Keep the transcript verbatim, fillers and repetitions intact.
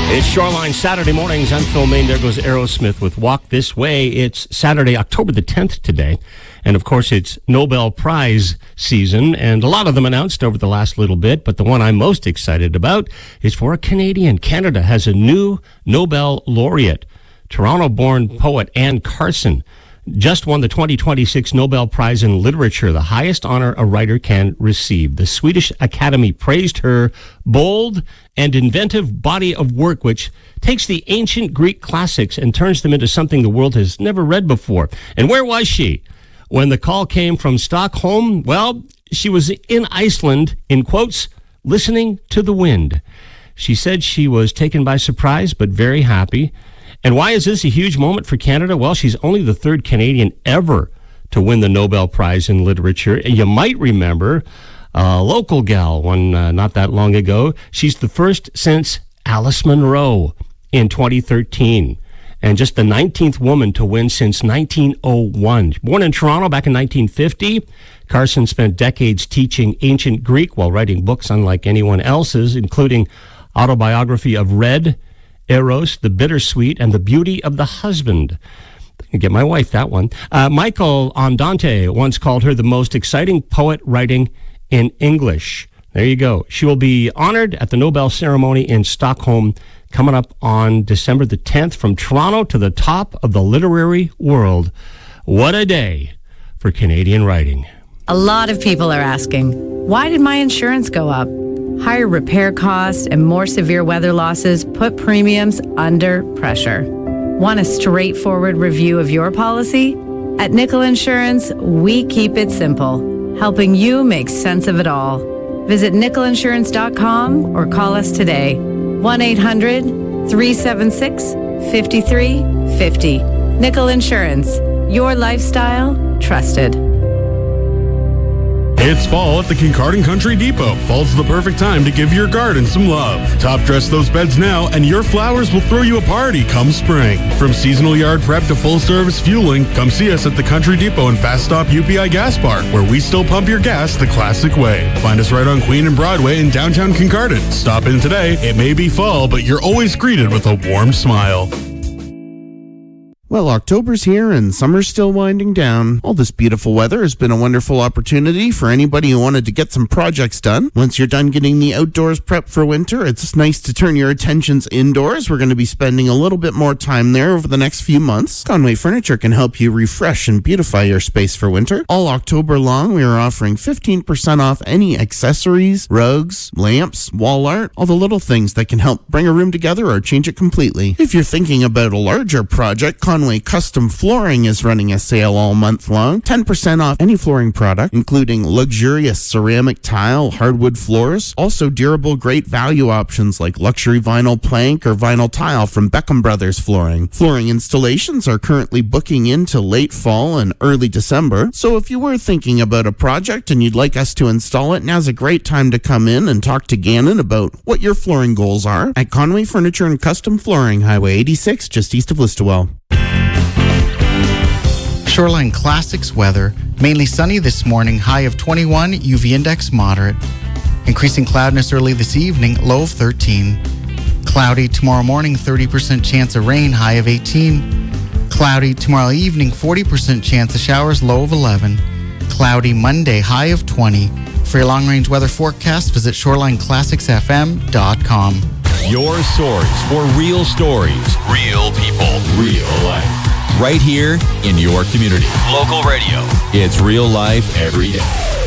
It's Shoreline Saturday mornings. I'm Phil Main. There goes Aerosmith with Walk This Way. It's Saturday, October the tenth today. And of course, it's Nobel Prize season. And a lot of them announced over the last little bit. But the one I'm most excited about is for a Canadian. Canada has a new Nobel laureate. Toronto-born poet Anne Carson just won the twenty twenty-six Nobel Prize in Literature, the highest honor a writer can receive. The Swedish Academy praised her bold and inventive body of work, which takes the ancient Greek classics and turns them into something the world has never read before. And where was she when the call came from Stockholm? Well, she was in Iceland, in quotes, listening to the wind. She said she was taken by surprise, but very happy. And why is this a huge moment for Canada? Well, she's only the third Canadian ever to win the Nobel Prize in Literature. And you might remember a local gal, one uh, not that long ago. She's the first since Alice Munro in twenty thirteen. And just the nineteenth woman to win since nineteen oh one. Born in Toronto back in nineteen fifty, Carson spent decades teaching ancient Greek while writing books unlike anyone else's, including Autobiography of Red, Eros, The Bittersweet, and The Beauty of the Husband. I can get my wife that one. Uh, Michael Andante once called her the most exciting poet writing in English. There you go. She will be honored at the Nobel ceremony in Stockholm coming up on December the tenth from Toronto to the top of the literary world. What a day for Canadian writing. A lot of people are asking, why did my insurance go up? Higher repair costs and more severe weather losses put premiums under pressure. Want a straightforward review of your policy? At Nickel Insurance, we keep it simple, helping you make sense of it all. Visit nickel insurance dot com or call us today. one eight hundred three seven six five three five zero. Nickel Insurance, your lifestyle trusted. It's fall at the Kincardine Country Depot. Fall's the perfect time to give your garden some love. Top dress those beds now, and your flowers will throw you a party come spring. From seasonal yard prep to full-service fueling, come see us at the Country Depot and Fast Stop U P I Gas Bar, where we still pump your gas the classic way. Find us right on Queen and Broadway in downtown Kincardine. Stop in today. It may be fall, but you're always greeted with a warm smile. Well, October's here and summer's still winding down. All this beautiful weather has been a wonderful opportunity for anybody who wanted to get some projects done. Once you're done getting the outdoors prep for winter, it's nice to turn your attentions indoors. We're going to be spending a little bit more time there over the next few months. Conway Furniture can help you refresh and beautify your space for winter. All October long, we are offering fifteen percent off any accessories, rugs, lamps, wall art, all the little things that can help bring a room together or change it completely. If you're thinking about a larger project, Conway Custom Flooring is running a sale all month long. ten percent off any flooring product, including luxurious ceramic tile, hardwood floors. Also durable, great value options like luxury vinyl plank or vinyl tile from Beckham Brothers Flooring. Flooring installations are currently booking into late fall and early December. So if you were thinking about a project and you'd like us to install it, now's a great time to come in and talk to Gannon about what your flooring goals are at Conway Furniture and Custom Flooring, Highway eighty-six, just east of Listowel. Shoreline Classics weather, mainly sunny this morning, high of twenty-one, U V index moderate. Increasing cloudiness early this evening, low of thirteen. Cloudy tomorrow morning, thirty percent chance of rain, high of eighteen. Cloudy tomorrow evening, forty percent chance of showers, low of eleven. Cloudy Monday, high of twenty. For your long-range weather forecast, visit shoreline classics f m dot com. Your source for real stories, real people, real life. Right here in your community. Local radio. It's real life every day.